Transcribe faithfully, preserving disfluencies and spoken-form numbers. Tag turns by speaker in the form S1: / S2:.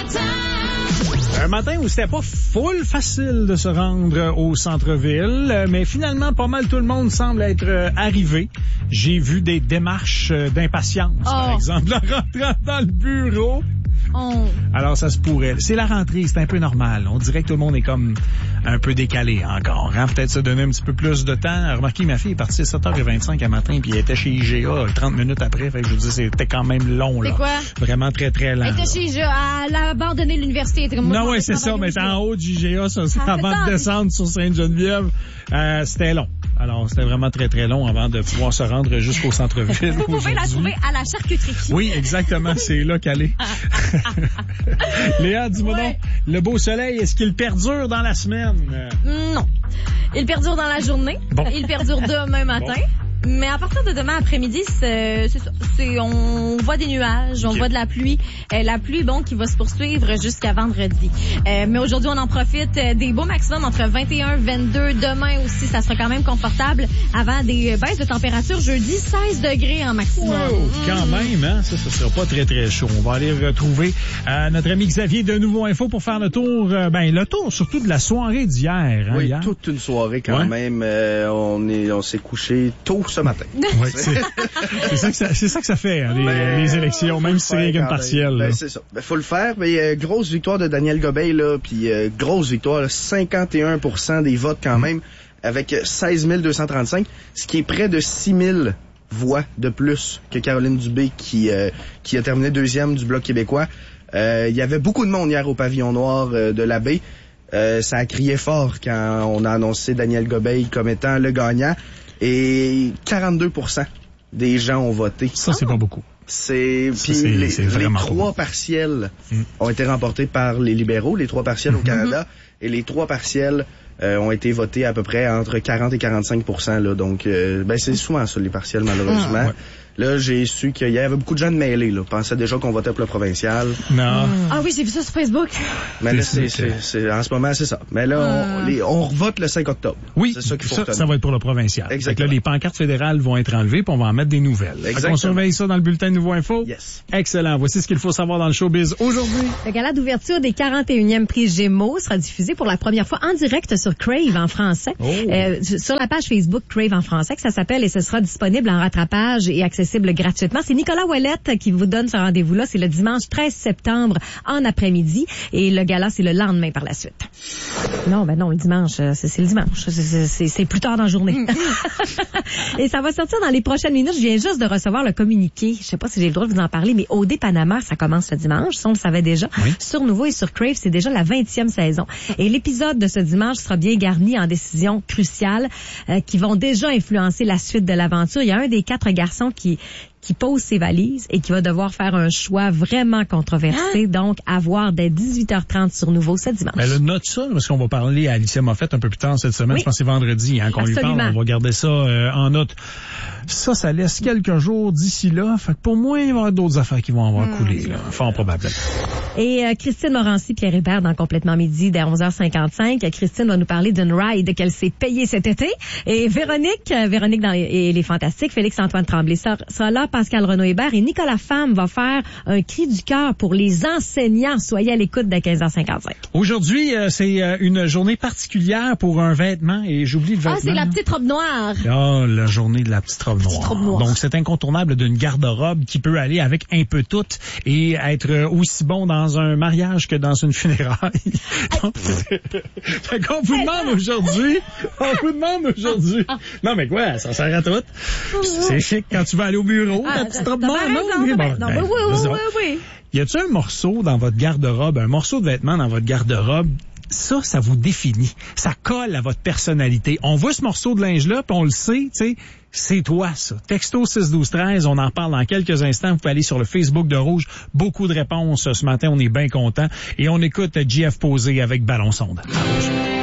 S1: Un matin où c'était pas full facile de se rendre au centre-ville, mais finalement, pas mal tout le monde semble être arrivé. J'ai vu des démarches d'impatience, oh. par exemple, en rentrant dans le bureau. Oh. Alors, ça se pourrait. C'est la rentrée, c'est un peu normal. On dirait que tout le monde est comme un peu décalé encore. Hein? Peut-être se donner un petit peu plus de temps. Remarquez, ma fille est partie à sept heures vingt-cinq un matin, puis elle était chez I G A trente minutes après. Fait que je vous dis, c'était quand même long, là.
S2: C'est quoi?
S1: Vraiment très, très lent.
S2: Elle était chez I G A, elle a abandonné l'université. Elle était comme,
S1: non, oui, c'est ça, mais en haut du I G A, ça, ah, avant de descendre sur Sainte-Geneviève, euh, c'était long. Alors, c'était vraiment très, très long avant de pouvoir se rendre jusqu'au centre-ville.
S2: Vous pouvez la trouver à la charcuterie.
S1: Oui, exactement. C'est là qu'elle est. Léa, dis-moi ouais. donc, le beau soleil, est-ce qu'il perdure dans la semaine?
S2: Non. Il perdure dans la journée. Bon. Il perdure demain matin. Bon. Mais à partir de demain après-midi, c'est, c'est ça. C'est, on voit des nuages, on okay. voit de la pluie. Euh, la pluie, bon, qui va se poursuivre jusqu'à vendredi. Euh, mais aujourd'hui, on en profite des beaux maximums entre vingt et un, vingt-deux. Demain aussi, ça sera quand même confortable avant des baisses de température. Jeudi, seize degrés en maximum.
S1: Wow, mmh. Quand même, hein? Ça, ça sera pas très, très chaud. On va aller retrouver euh, notre ami Xavier de Nouveau Info pour faire le tour, euh, ben, le tour surtout de la soirée d'hier. Hein,
S3: oui,
S1: hier.
S3: toute une soirée quand ouais. même. Euh, on est, on s'est couché tôt ce matin.
S1: Oui, c'est, c'est, ça que ça, c'est ça que ça fait, hein, les, ben, les élections, même si c'est rien qu'une partielle.
S3: Ben, c'est ça. Ben, faut le faire. Mais euh, grosse victoire de Daniel Gobeil, là, puis euh, grosse victoire, là, cinquante et un pour cent des votes quand mmh. même, avec seize mille deux cent trente-cinq, ce qui est près de six mille voix de plus que Caroline Dubé, qui, euh, qui a terminé deuxième du Bloc québécois. Euh, il y avait beaucoup de monde hier au pavillon noir euh, de la baie. Euh, ça a crié fort quand on a annoncé Daniel Gobeil comme étant le gagnant. Et quarante-deux pour cent des gens ont voté.
S1: Ça, c'est pas beaucoup.
S3: C'est, puis les, les trois partiels mmh. ont été remportés par les libéraux, les trois partiels au Canada, mmh. et les trois partiels euh, ont été votés à peu près entre quarante et quarante-cinq pour cent là. Donc, euh, ben c'est souvent ça les partiels malheureusement. Mmh. Ouais. Là, j'ai su qu'il y avait beaucoup de gens de mêlés, là. Pensaient déjà qu'on votait pour le provincial.
S1: Non.
S2: Mmh. Ah oui, j'ai vu ça sur Facebook.
S3: Mais là, c'est, c'est, c'est, en ce moment, c'est ça. Mais là, on, mmh. les, on revote le cinq octobre.
S1: Oui.
S3: C'est ça qu'il faut
S1: ça, ça va être pour le provincial. Exactement. Là, les pancartes fédérales vont être enlevées puis on va en mettre des nouvelles. Exactement. On surveille ça dans le bulletin de Nouveau Info.
S3: Yes.
S1: Excellent. Voici ce qu'il faut savoir dans le showbiz aujourd'hui.
S2: Le gala d'ouverture des quarante et unième prix Gémeaux sera diffusé pour la première fois en direct sur Crave en français. Oh. Euh, sur la page Facebook Crave en français que ça s'appelle et ce sera disponible en rattrapage et accessible gratuitement. C'est Nicolas Ouellette qui vous donne ce rendez-vous-là. C'est le dimanche treize septembre en après-midi. Et le gala, c'est le lendemain par la suite. Non, ben non, le dimanche, c'est, c'est le dimanche. C'est, c'est, c'est, c'est plus tard dans la journée. Et ça va sortir dans les prochaines minutes. Je viens juste de recevoir le communiqué. Je sais pas si j'ai le droit de vous en parler, mais O D Panama, ça commence ce dimanche. Ça, on le savait déjà. Oui. Sur Nouveau et sur Crave, c'est déjà la vingtième saison. Et l'épisode de ce dimanche sera bien garni en décisions cruciales euh, qui vont déjà influencer la suite de l'aventure. Il y a un des quatre garçons qui qui pose ses valises et qui va devoir faire un choix vraiment controversé, ah! donc à voir dès dix-huit heures trente sur Nouveau ce dimanche.
S1: Ben, le note ça, parce qu'on va parler à Alicia Moffett un peu plus tard cette semaine, oui. Je pense que c'est vendredi hein, qu'on Absolument. lui parle, on va garder ça euh, en note. Ça, ça laisse quelques jours d'ici là. Fait que pour moi, il va y avoir d'autres affaires qui vont avoir mmh. coulé, là, fort probablement.
S2: Et euh, Christine Morancy, Pierre Hébert dans Complètement Midi dès onze heures cinquante-cinq. Christine va nous parler d'une ride qu'elle s'est payée cet été. Et Véronique, euh, Véronique dans les, et les Fantastiques, Félix-Antoine Tremblay sera, sera là, Pascal Renaud-Hébert et Nicolas Femme va faire un cri du cœur pour les enseignants. Soyez à l'écoute dès quinze heures cinquante-cinq.
S1: Aujourd'hui, euh, c'est euh, une journée particulière pour un vêtement et j'oublie le vêtement.
S2: Ah, c'est la petite robe noire.
S1: Ah, la journée de la petite robe noire. Petite robe noire. Donc, c'est incontournable d'une garde-robe qui peut aller avec un peu tout et être aussi bon dans un mariage que dans une funéraille. Donc, fait qu'on vous demande aujourd'hui, on vous demande aujourd'hui. Non, mais quoi, ça sert à tout. C'est chic quand tu vas aller au bureau,
S2: ah,
S1: la petite robe noire, non?
S2: Oui, bon, non, ben, oui, oui, oui, oui.
S1: Y a-t-il un morceau dans votre garde-robe, un morceau de vêtement dans votre garde-robe? Ça, ça vous définit. Ça colle à votre personnalité. On voit ce morceau de linge-là, puis on le sait, tu sais, c'est toi, ça. Texto six douze treize, on en parle dans quelques instants. Vous pouvez aller sur le Facebook de Rouge. Beaucoup de réponses ce matin, on est bien contents. Et on écoute J F Posé avec Ballon Sonde. Rouge.